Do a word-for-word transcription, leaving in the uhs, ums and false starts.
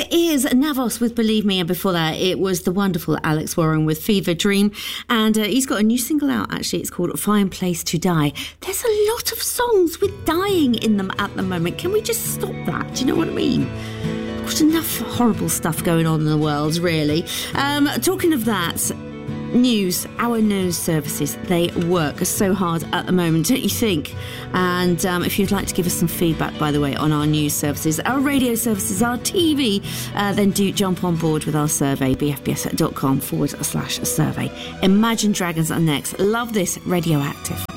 It is Navos with Believe Me, and before that it was the wonderful Alex Warren with Fever Dream, and uh, he's got a new single out actually. It's called Fine Place to Die. There's a lot of songs with dying in them at the moment. Can we just stop that? Do you know what I mean? Got enough horrible stuff going on in the world, really. Um, talking of that, news, our news services, they work so hard at the moment, don't you think? And um, if you'd like to give us some feedback, by the way, on our news services, our radio services, our T V, uh, then do jump on board with our survey, bfbs.com forward slash survey. Imagine Dragons are next. Love this, Radioactive.